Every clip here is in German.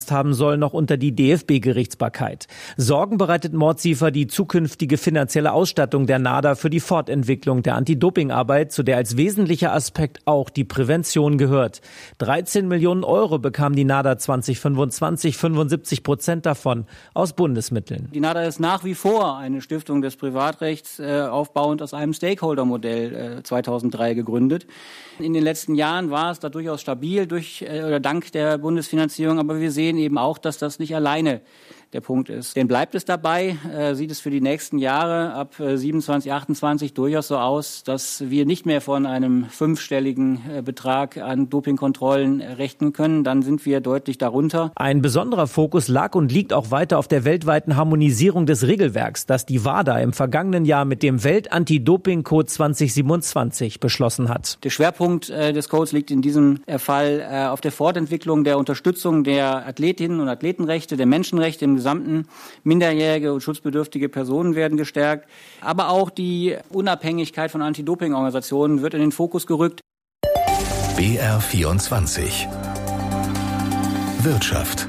angepasst haben soll, noch unter die DFB-Gerichtsbarkeit. Sorgen bereitet Mordsiefer die zukünftige finanzielle Ausstattung der NADA für die Fortentwicklung der Anti-Doping-Arbeit, zu der als wesentlicher Aspekt auch die Prävention gehört. 13 Millionen Euro bekam die NADA 2025, 75% davon aus Bundesmitteln. Die NADA ist nach wie vor eine Stiftung des Privatrechts, aufbauend aus einem Stakeholder-Modell 2003 gegründet. In den letzten Jahren war es da durchaus stabil dank der Bundesfinanzierung, aber wir sehen eben auch, dass das nicht alleine der Punkt ist. Denn bleibt es dabei, sieht es für die nächsten Jahre ab 27, 28 durchaus so aus, dass wir nicht mehr von einem 5-stelligen Betrag an Dopingkontrollen rechnen können. Dann sind wir deutlich darunter. Ein besonderer Fokus lag und liegt auch weiter auf der weltweiten Harmonisierung des Regelwerks, das die WADA im vergangenen Jahr mit dem Welt-Anti-Doping-Code 2027 beschlossen hat. Der Schwerpunkt des Codes liegt in diesem Fall auf der Fortentwicklung der Unterstützung der Athletinnen und Athletenrechte, der Menschenrechte im gesamten. Minderjährige und schutzbedürftige Personen werden gestärkt. Aber auch die Unabhängigkeit von Anti-Doping-Organisationen wird in den Fokus gerückt. BR24 Wirtschaft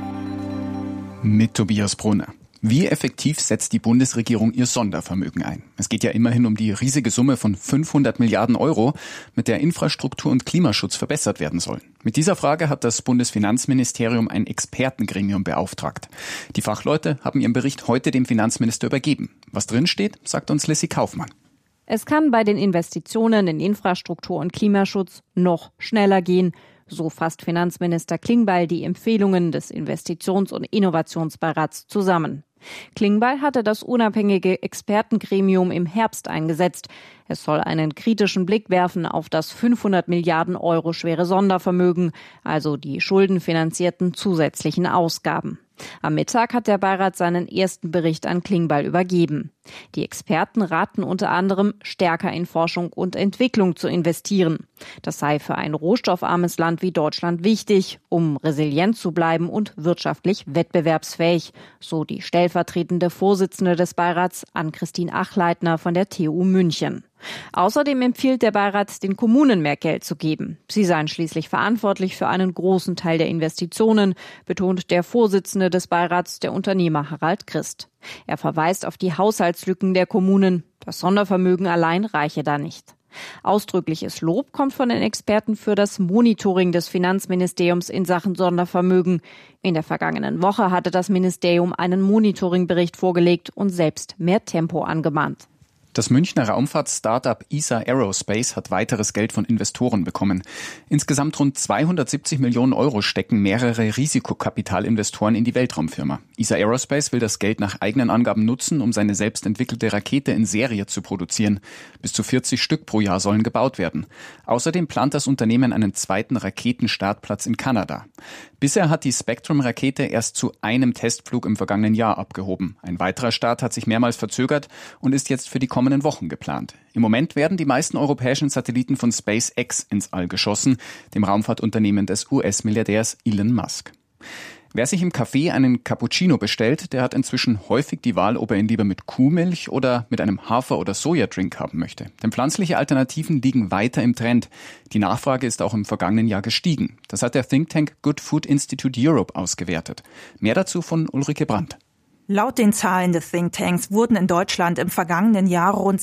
mit Tobias Brunner. Wie effektiv setzt die Bundesregierung ihr Sondervermögen ein? Es geht ja immerhin um die riesige Summe von 500 Milliarden Euro, mit der Infrastruktur und Klimaschutz verbessert werden sollen. Mit dieser Frage hat das Bundesfinanzministerium ein Expertengremium beauftragt. Die Fachleute haben ihren Bericht heute dem Finanzminister übergeben. Was drin steht, sagt uns Lissy Kaufmann. Es kann bei den Investitionen in Infrastruktur und Klimaschutz noch schneller gehen. So fasst Finanzminister Klingbeil die Empfehlungen des Investitions- und Innovationsbeirats zusammen. Klingbeil hatte das unabhängige Expertengremium im Herbst eingesetzt. Es soll einen kritischen Blick werfen auf das 500 Milliarden Euro schwere Sondervermögen, also die schuldenfinanzierten zusätzlichen Ausgaben. Am Mittag hat der Beirat seinen ersten Bericht an Klingbeil übergeben. Die Experten raten unter anderem, stärker in Forschung und Entwicklung zu investieren. Das sei für ein rohstoffarmes Land wie Deutschland wichtig, um resilient zu bleiben und wirtschaftlich wettbewerbsfähig, so die stellvertretende Vorsitzende des Beirats, Ann-Christine Achleitner von der TU München. Außerdem empfiehlt der Beirat, den Kommunen mehr Geld zu geben. Sie seien schließlich verantwortlich für einen großen Teil der Investitionen, betont der Vorsitzende des Beirats, der Unternehmer Harald Christ. Er verweist auf die Haushaltslücken der Kommunen. Das Sondervermögen allein reiche da nicht. Ausdrückliches Lob kommt von den Experten für das Monitoring des Finanzministeriums in Sachen Sondervermögen. In der vergangenen Woche hatte das Ministerium einen Monitoringbericht vorgelegt und selbst mehr Tempo angemahnt. Das Münchner Raumfahrt-Startup ESA Aerospace hat weiteres Geld von Investoren bekommen. Insgesamt rund 270 Millionen Euro stecken mehrere Risikokapitalinvestoren in die Weltraumfirma. ESA Aerospace will das Geld nach eigenen Angaben nutzen, um seine selbst entwickelte Rakete in Serie zu produzieren. Bis zu 40 Stück pro Jahr sollen gebaut werden. Außerdem plant das Unternehmen einen zweiten Raketenstartplatz in Kanada. Bisher hat die Spectrum-Rakete erst zu einem Testflug im vergangenen Jahr abgehoben. Ein weiterer Start hat sich mehrmals verzögert und ist jetzt für die kommenden Wochen geplant. Im Moment werden die meisten europäischen Satelliten von SpaceX ins All geschossen, dem Raumfahrtunternehmen des US-Milliardärs Elon Musk. Wer sich im Café einen Cappuccino bestellt, der hat inzwischen häufig die Wahl, ob er ihn lieber mit Kuhmilch oder mit einem Hafer- oder Sojadrink haben möchte. Denn pflanzliche Alternativen liegen weiter im Trend. Die Nachfrage ist auch im vergangenen Jahr gestiegen. Das hat der Think Tank Good Food Institute Europe ausgewertet. Mehr dazu von Ulrike Brandt. Laut den Zahlen des Thinktanks wurden in Deutschland im vergangenen Jahr rund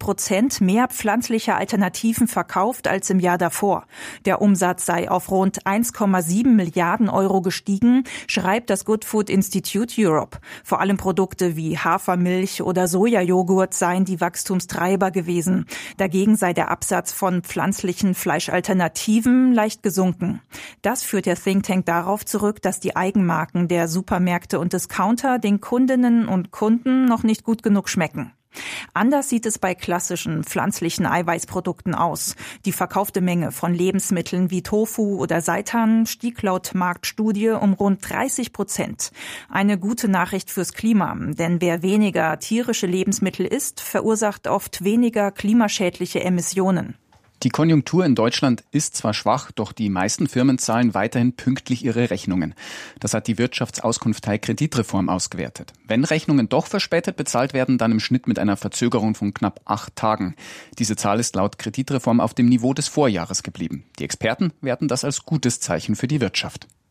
6% mehr pflanzliche Alternativen verkauft als im Jahr davor. Der Umsatz sei auf rund 1,7 Milliarden Euro gestiegen, schreibt das Good Food Institute Europe. Vor allem Produkte wie Hafermilch oder Sojajoghurt seien die Wachstumstreiber gewesen. Dagegen sei der Absatz von pflanzlichen Fleischalternativen leicht gesunken. Das führt der Thinktank darauf zurück, dass die Eigenmarken der Supermärkte und Discounter den Kundinnen und Kunden noch nicht gut genug schmecken. Anders sieht es bei klassischen pflanzlichen Eiweißprodukten aus. Die verkaufte Menge von Lebensmitteln wie Tofu oder Seitan stieg laut Marktstudie um rund 30%. Eine gute Nachricht fürs Klima, denn wer weniger tierische Lebensmittel isst, verursacht oft weniger klimaschädliche Emissionen. Die Konjunktur in Deutschland ist zwar schwach, doch die meisten Firmen zahlen weiterhin pünktlich ihre Rechnungen. Das hat die Wirtschaftsauskunftei Kreditreform ausgewertet. Wenn Rechnungen doch verspätet bezahlt werden, dann im Schnitt mit einer Verzögerung von knapp 8 Tagen. Diese Zahl ist laut Kreditreform auf dem Niveau des Vorjahres geblieben. Die Experten werten das als gutes Zeichen für die Wirtschaft.